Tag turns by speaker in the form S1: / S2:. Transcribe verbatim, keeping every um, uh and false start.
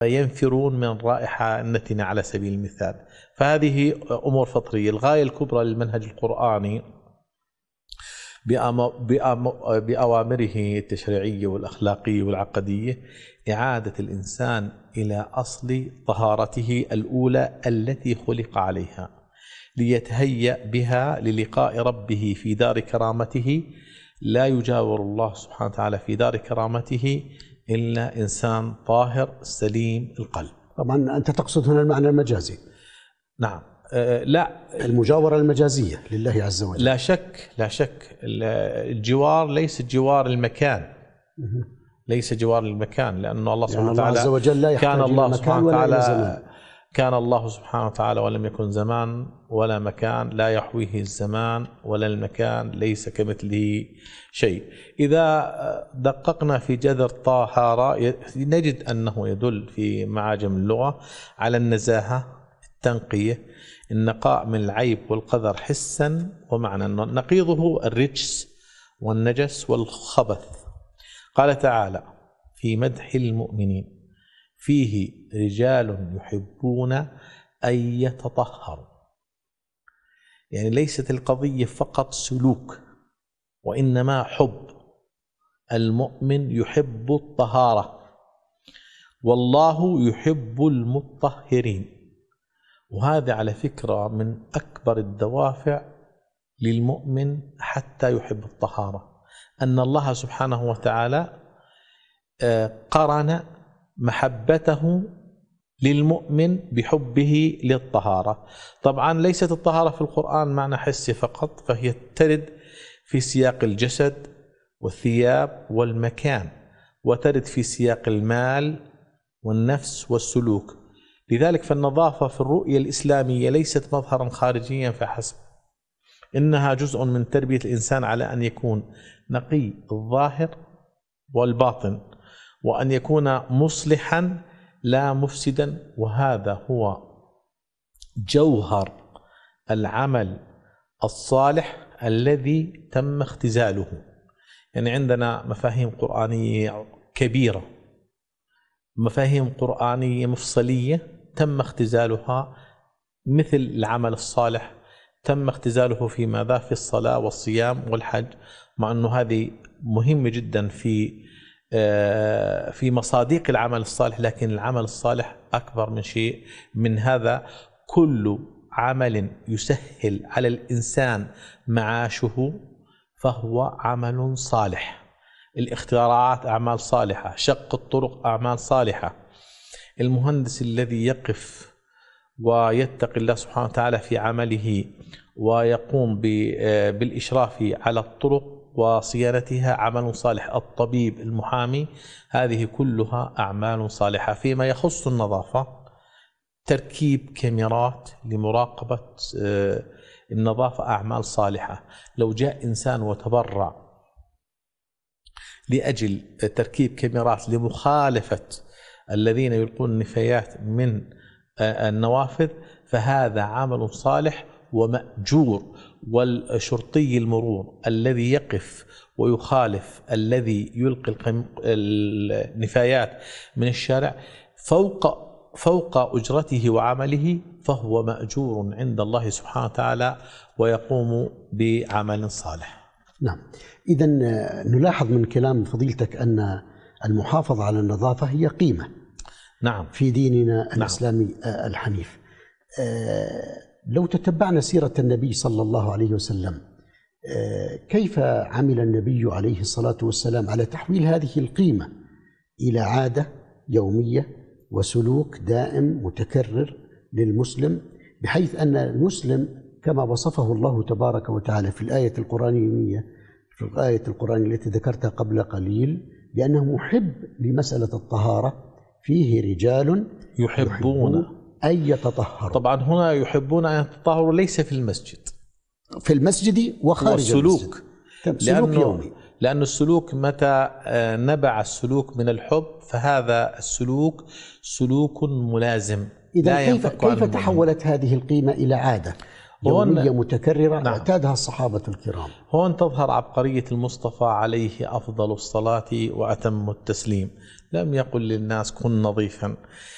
S1: ينفرون من رائحة نتنة على سبيل المثال. فهذه أمور فطرية. الغاية الكبرى للمنهج القرآني بأوامره التشريعية والأخلاقية والعقدية إعادة الإنسان إلى أصل طهارته الأولى التي خلق عليها، ليتهيأ بها للقاء ربه في دار كرامته. لا يجاور الله سبحانه وتعالى في دار كرامته إلا إنسان طاهر سليم القلب.
S2: طبعا أنت تقصد هنا المعنى المجازي.
S1: نعم. أه لا،
S2: المجاورة المجازية لله عز وجل.
S1: لا شك لا شك الجوار ليس جوار المكان، ليس جوار المكان، لأنه الله سبحانه وتعالى
S2: عز وجل لا يحتاج
S1: كان الله
S2: إلى
S1: سبحانه
S2: مكان ولا
S1: وتعالى كان الله سبحانه وتعالى ولم يكن زمان ولا مكان، لا يحويه الزمان ولا المكان، ليس كمثله شيء. إذا دققنا في جذر طهارة نجد أنه يدل في معاجم اللغة على النزاهة، التنقية، النقاء من العيب والقذر حسا ومعنى. نقيضه الرجس والنجس والخبث. قال تعالى في مدح المؤمنين: فيه رجال يحبون أن يتطهروا. يعني ليست القضية فقط سلوك، وإنما حب. المؤمن يحب الطهارة، والله يحب المطهرين. وهذا على فكرة من أكبر الدوافع للمؤمن حتى يحب الطهارة، أن الله سبحانه وتعالى قرن محبته للمؤمن بحبه للطهارة. طبعا ليست الطهارة في القرآن معنى حسي فقط، فهي ترد في سياق الجسد والثياب والمكان، وترد في سياق المال والنفس والسلوك. لذلك فالنظافة في الرؤية الإسلامية ليست مظهرا خارجيا فحسب، إنها جزء من تربية الإنسان على أن يكون نقي الظاهر والباطن، وأن يكون مصلحا لا مفسدا. وهذا هو جوهر العمل الصالح الذي تم اختزاله. يعني عندنا مفاهيم قرآنية كبيرة، مفاهيم قرآنية مفصلية تم اختزالها، مثل العمل الصالح تم اختزاله في ماذا؟ في الصلاة والصيام والحج، مع أنه هذه مهمة جدا في في مصادق العمل الصالح، لكن العمل الصالح أكبر من شيء من هذا. كل عمل يسهل على الإنسان معاشه فهو عمل صالح. الاختراعات أعمال صالحة، شق الطرق أعمال صالحة. المهندس الذي يقف ويتقي الله سبحانه وتعالى في عمله ويقوم بالإشراف على الطرق وصيانتها عمل صالح. الطبيب، المحامي، هذه كلها أعمال صالحة. فيما يخص النظافة، تركيب كاميرات لمراقبة النظافة أعمال صالحة. لو جاء إنسان وتبرع لأجل تركيب كاميرات لمخالفة الذين يلقون النفايات من النوافذ، فهذا عمل صالح ومأجور. والشرطي المرور الذي يقف ويخالف الذي يلقي النفايات من الشارع فوق فوق أجرته وعمله، فهو مأجور عند الله سبحانه وتعالى ويقوم بعمل صالح.
S2: نعم. إذن نلاحظ من كلام فضيلتك أن المحافظة على النظافة هي قيمة
S1: نعم
S2: في ديننا الإسلامي الحنيف. لو تتبعنا سيرة النبي صلى الله عليه وسلم، كيف عمل النبي عليه الصلاة والسلام على تحويل هذه القيمة إلى عادة يومية وسلوك دائم متكرر للمسلم، بحيث أن المسلم كما وصفه الله تبارك وتعالى في الآية القرآنية في الآية القرآنية التي ذكرتها قبل قليل، بأنه محب لمسألة الطهارة. فيه رجال
S1: يحبون
S2: أن يتطهروا.
S1: طبعا هنا يحبون أن يتطهروا ليس في المسجد،
S2: في المسجد وخارج
S1: السلوك.
S2: المسجد. سلوك يومي.
S1: لأن السلوك متى نبع السلوك من الحب فهذا السلوك سلوك ملازم.
S2: إذا كيف, كيف تحولت هذه القيمة إلى عادة يومية متكررة نعم. اعتادها الصحابة الكرام؟
S1: هون تظهر عبقرية المصطفى عليه أفضل الصلاة وأتم التسليم. لم يقل للناس كن نظيفا،